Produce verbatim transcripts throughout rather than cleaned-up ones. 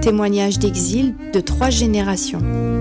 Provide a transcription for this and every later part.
Témoignages d'exil de trois générations.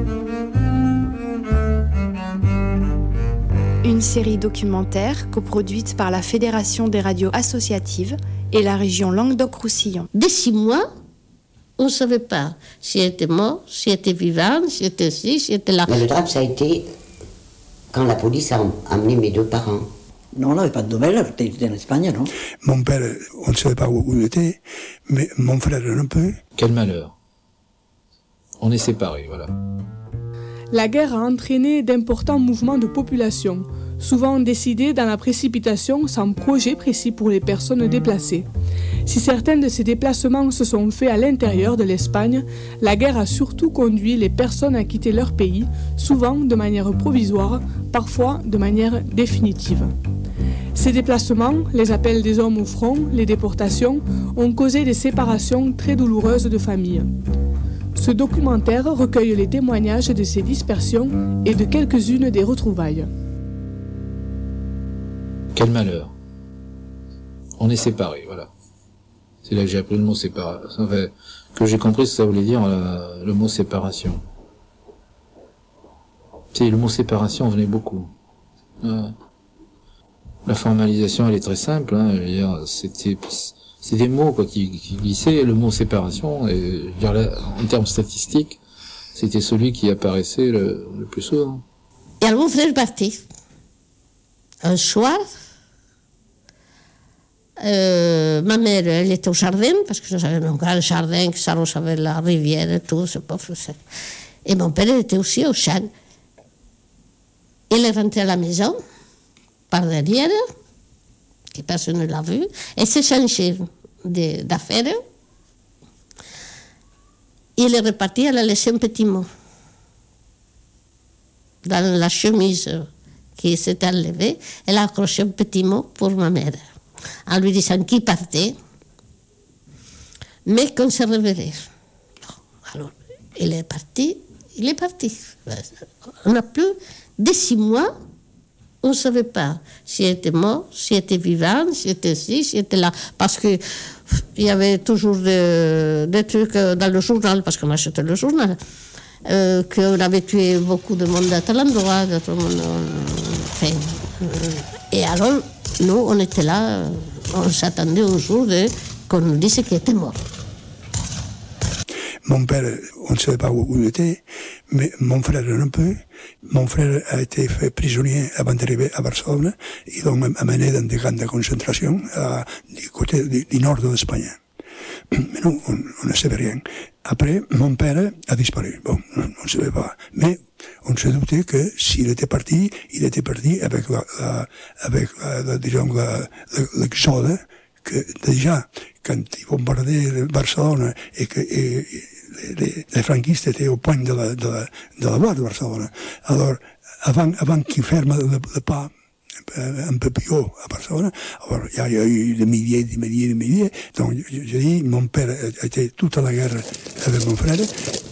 Une série documentaire coproduite par la Fédération des radios associatives et la région Languedoc-Roussillon. Dès six mois, on ne savait pas si elle était morte, si elle était vivante, si elle était ci, si elle était là. Mais le drame, ça a été quand la police a amené mes deux parents. Non, on n'avait pas de nouvelles, il était en Espagne, non? Mon père, on ne savait pas où il était, mais mon frère un peu. Quel malheur. On est séparés, voilà. La guerre a entraîné d'importants mouvements de population, souvent décidés dans la précipitation sans projet précis pour les personnes déplacées. Si certains de ces déplacements se sont faits à l'intérieur de l'Espagne, la guerre a surtout conduit les personnes à quitter leur pays, souvent de manière provisoire, parfois de manière définitive. Ces déplacements, les appels des hommes au front, les déportations, ont causé des séparations très douloureuses de familles. Ce documentaire recueille les témoignages de ces dispersions et de quelques-unes des retrouvailles. Quel malheur. On est séparés, voilà. C'est là que j'ai appris le mot séparation. Enfin, que j'ai compris ce que ça voulait dire, la, le mot séparation. Tu sais, le mot séparation venait beaucoup. Euh, la formalisation, elle est très simple, hein. Je veux dire, c'était, c'est des mots, quoi, qui, qui glissaient. Le mot séparation, et, je veux dire, là, en termes statistiques, c'était celui qui apparaissait le, le plus souvent. Et alors mon frère est parti. Un soir, Euh, ma mère, elle était au jardin, parce que j'avais un grand jardin qui s'arrose avec la rivière et tout, c'est pas facile. Et mon père était aussi au champ. Il est rentré à la maison, par derrière, que personne ne l'a vu, et s'est changé d'affaires. Il est reparti, elle a laissé un petit mot dans la chemise qui s'était enlevée. Elle a accroché un petit mot pour ma mère, en lui disant qu'il partait, mais qu'on se reverrait. Alors, il est parti, il est parti. On n'a plus, dès six mois, on ne savait pas s'il était mort, s'il était vivant, s'il était ici, s'il était là. Parce qu'il y avait toujours des, des trucs dans le journal, parce qu'on achetait le journal, euh, qu'on avait tué beaucoup de monde à tel endroit, de tout le monde. Enfin, et alors, nous, on était là, on s'attendait un jour de, qu'on nous dise qu'il était mort. Mon père, on ne savait pas où il était, mais mon frère un peu. Mon frère a été fait prisonnier avant d'arriver à Barcelone. Ils l'ont amené dans des camps de concentration à, du côté du, du nord de l'Espagne. Mais nous, on, on ne savait rien. Après, mon père a disparu. Bon, on ne savait pas. Mais on se doutait que s'il était parti, il était parti avec la, la avec la, la disons, la, l'exode, que déjà, quand ils bombardaient Barcelone et que et, les, les franquistes étaient au point de la, de la, de la voie de Barcelone. Alors, avant, avant qu'ils ferment le, le pas un peu plus haut à Barcelone, alors, il y a, il y a eu des milliers, des milliers, des milliers. Donc, je, je dis, mon père a été toute la guerre avec mon frère.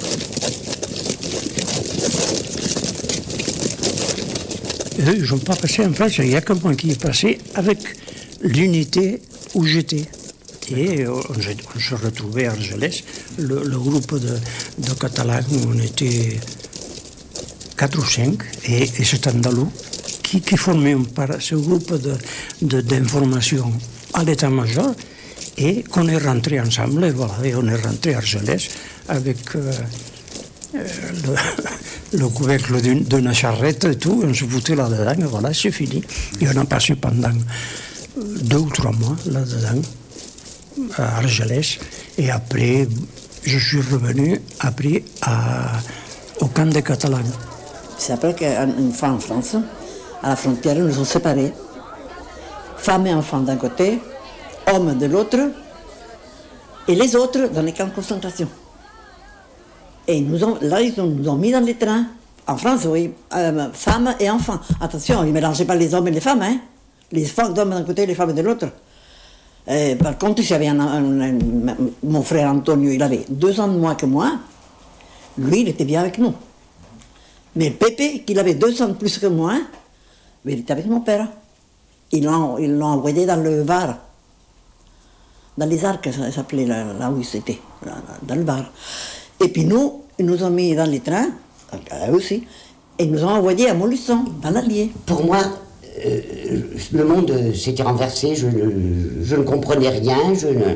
Eux, ils n'ont pas passé en France, il y a que moi qui est passé avec l'unité où j'étais. Et on, on se retrouvait à Argelès, le, le groupe de, de Catalans, on était quatre ou cinq, et, et cet andalou qui, qui formait part, ce groupe de, de, d'information à l'état-major, et qu'on est rentré ensemble, et voilà, et on est rentré à Argelès avec euh, euh, le, le couvercle d'une, d'une charrette et tout, on se foutait là-dedans, et voilà, c'est fini. Et on a passé pendant deux ou trois mois là-dedans, à Argelès, et après, je suis revenu après à, au camp des Catalans. C'est après qu'une fois en France, à la frontière, nous ont séparés. Femmes et enfants d'un côté, hommes de l'autre, et les autres dans les camps de concentration. Et nous ont, là, ils ont, nous ont mis dans les trains, en France, oui, euh, femmes et enfants. Attention, ils ne mélangeaient pas les hommes et les femmes, hein. Les femmes d'hommes d'un côté et les femmes de l'autre. Euh, par contre, j'avais un, un, un, mon frère Antonio, il avait deux ans de moins que moi. Lui, il était bien avec nous. Mais Pépé, qui avait deux ans de plus que moi, il était avec mon père. Ils l'ont, ils l'ont envoyé dans le Var. Dans les Arcs, ça s'appelait là, là où c'était, dans le Var. Et puis nous, ils nous ont mis dans les trains, eux aussi, et ils nous ont envoyés à Montluçon, dans l'Allier. Pour moi, euh, le monde s'était renversé, je ne, je ne comprenais rien, je ne...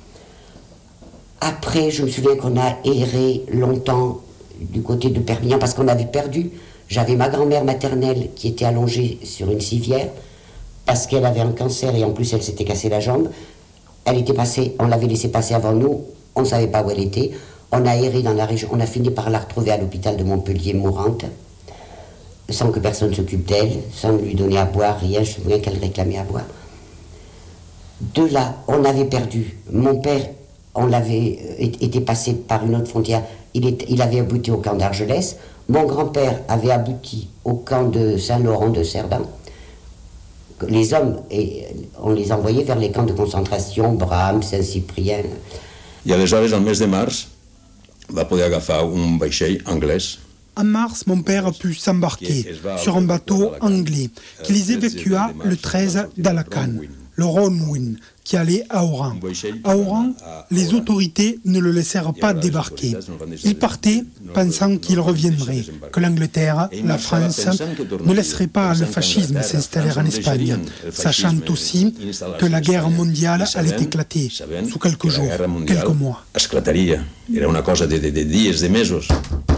Après, je me souviens qu'on a erré longtemps du côté de Perpignan parce qu'on avait perdu. J'avais ma grand-mère maternelle qui était allongée sur une civière parce qu'elle avait un cancer et en plus elle s'était cassé la jambe. Elle était passée, on l'avait laissée passer avant nous, on ne savait pas où elle était. On a erré dans la région, on a fini par la retrouver à l'hôpital de Montpellier mourante, sans que personne s'occupe d'elle, sans lui donner à boire, rien. Je me souviens qu'elle réclamait à boire. De là, on avait perdu. Mon père, on l'avait été passé par une autre frontière. Il, est, il avait abouti au camp d'Argelès. Mon grand-père avait abouti au camp de Saint-Laurent de Cerdan. Les hommes, et on les envoyait vers les camps de concentration, Bram, Saint-Cyprien. I aleshores, al mes de març, va poder agafar un vaixell anglès. En mars, mon père put s'embarquer sur un bateau anglais qui les évacua le treize d'Alakan, le Ronwin, qui allait à Oran. À Oran, les autorités ne le laissèrent pas débarquer. Il partait pensant qu'il reviendrait, que l'Angleterre, la France, ne laisserait pas le fascisme s'installer en Espagne, sachant aussi que la guerre mondiale allait éclater sous quelques jours, quelques mois. Esclataria. Era una cosa de, de, de dies, de mesos.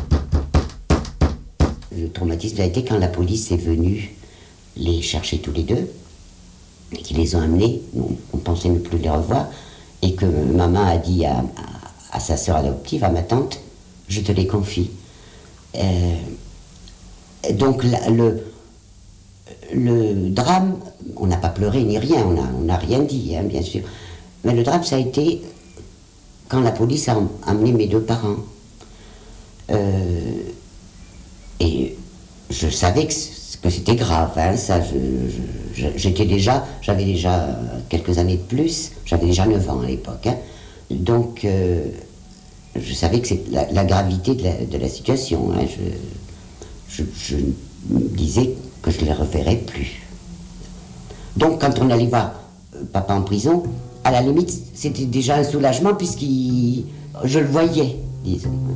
Le traumatisme a été quand la police est venue les chercher tous les deux, et qu'ils les ont amenés, on pensait ne plus les revoir, et que maman a dit à, à, à sa sœur adoptive, à ma tante, je te les confie. Euh, donc la, le, le drame, on n'a pas pleuré ni rien, on n'a on a rien dit, hein, bien sûr, mais le drame ça a été quand la police a amené mes deux parents. Euh, et je savais que que c'était grave, hein, ça, je, je, j'étais déjà, j'avais déjà quelques années de plus, j'avais déjà neuf ans à l'époque, hein, donc euh, je savais que c'est la, la gravité de la, de la situation, hein, je, je, je me disais que je ne les reverrais plus. Donc quand on allait voir papa en prison, à la limite c'était déjà un soulagement puisque je le voyais, disons.